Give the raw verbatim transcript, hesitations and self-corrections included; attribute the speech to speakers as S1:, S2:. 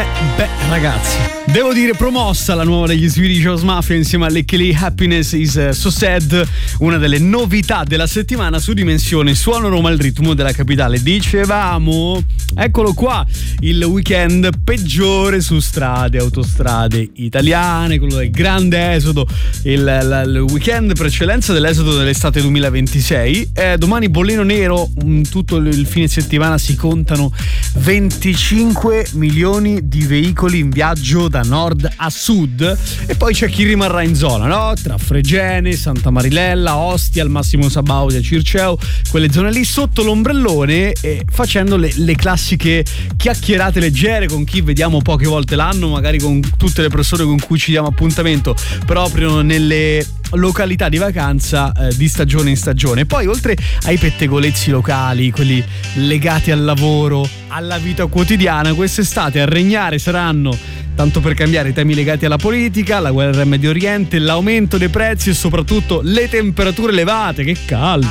S1: Beh, ragazzi, devo dire promossa la nuova degli Swedish House Mafia insieme a Lee Happiness is So Sad, una delle novità della settimana su Dimensione Suono Roma, il ritmo della capitale. Dicevamo, eccolo qua, il weekend peggiore su strade, autostrade italiane, quello del grande esodo, il, il, il weekend per eccellenza dell'esodo dell'estate duemilaventisei. Eh, domani bollino nero, tutto il fine settimana si contano venticinque milioni di veicoli in viaggio da nord a sud, e poi c'è chi rimarrà in zona, no? Tra Fregene, Santa Marilella, Ostia, al massimo Sabaudia, Circeo, quelle zone lì sotto l'ombrellone, e facendo le, le classiche chiacchierate leggere con chi vediamo poche volte l'anno, magari con tutte le persone con cui ci diamo appuntamento proprio nelle località di vacanza eh, di stagione in stagione. Poi oltre ai pettegolezzi locali, quelli legati al lavoro, alla vita quotidiana, quest'estate a regnare saranno, tanto per cambiare, i temi legati alla politica, la guerra in Medio Oriente, l'aumento dei prezzi e soprattutto le temperature elevate. Che caldo!